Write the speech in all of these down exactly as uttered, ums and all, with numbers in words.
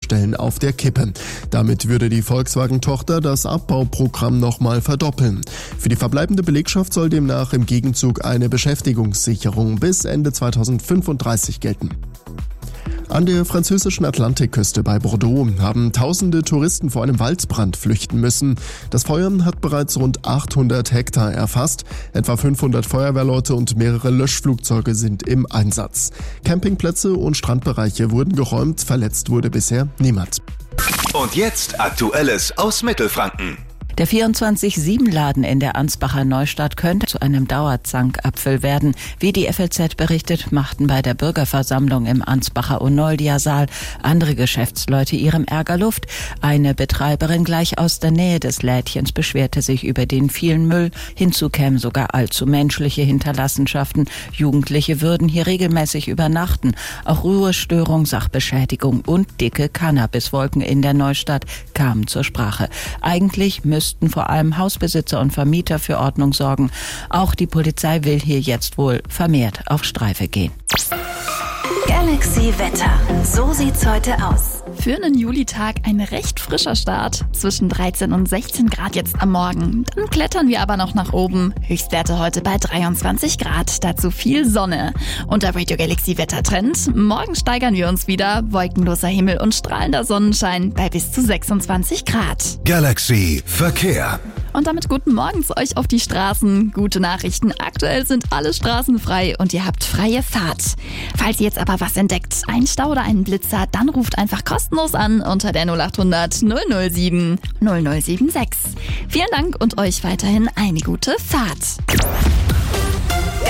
Stellen auf der Kippe. Damit würde die Volkswagen-Tochter das Abbauprogramm nochmal verdoppeln. Für die verbleibende Belegschaft soll demnach im Gegenzug eine Beschäftigungssicherung bis Ende zweitausendfünfunddreißig gelten. An der französischen Atlantikküste bei Bordeaux haben tausende Touristen vor einem Waldbrand flüchten müssen. Das Feuer hat bereits rund achthundert Hektar erfasst. Etwa fünfhundert Feuerwehrleute und mehrere Löschflugzeuge sind im Einsatz. Campingplätze und Strandbereiche wurden geräumt, verletzt wurde bisher niemand. Und jetzt Aktuelles aus Mittelfranken. Der vierundzwanzig sieben Laden in der Ansbacher Neustadt könnte zu einem Dauerzankapfel werden. Wie die F A Z berichtet, machten bei der Bürgerversammlung im Ansbacher Onoldia-Saal andere Geschäftsleute ihrem Ärger Luft. Eine Betreiberin gleich aus der Nähe des Lädchens beschwerte sich über den vielen Müll. Hinzu kämen sogar allzu menschliche Hinterlassenschaften. Jugendliche würden hier regelmäßig übernachten. Auch Ruhestörung, Sachbeschädigung und dicke Cannabiswolken in der Neustadt kamen zur Sprache. Eigentlich müssten vor allem Hausbesitzer und Vermieter für Ordnung sorgen. Auch die Polizei will hier jetzt wohl vermehrt auf Streife gehen. Galaxy Wetter. So sieht's heute aus. Für einen Julitag ein recht frischer Start. Zwischen dreizehn und sechzehn Grad jetzt am Morgen. Dann klettern wir aber noch nach oben. Höchstwerte heute bei dreiundzwanzig Grad. Dazu viel Sonne. Und der Radio Galaxy Wettertrend. Morgen steigern wir uns wieder. Wolkenloser Himmel und strahlender Sonnenschein bei bis zu sechsundzwanzig Grad. Galaxy Verkehr. Und damit guten Morgen zu euch auf die Straßen. Gute Nachrichten, aktuell sind alle Straßen frei und ihr habt freie Fahrt. Falls ihr jetzt aber was entdeckt, einen Stau oder einen Blitzer, dann ruft einfach kostenlos an unter der null acht hundert null null sieben null null sieben sechs. Vielen Dank und euch weiterhin eine gute Fahrt.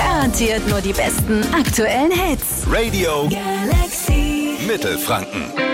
Garantiert nur die besten aktuellen Hits. Radio Galaxy Mittelfranken.